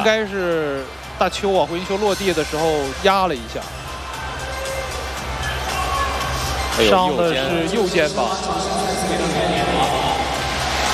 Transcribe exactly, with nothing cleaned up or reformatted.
该是大邱啊，回音球落地的时候压了一下， 哎、 伤的是右肩吧。